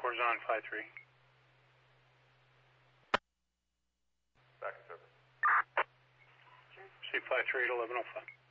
Corzon 5-3. Back in service. C 5-3 at 1105.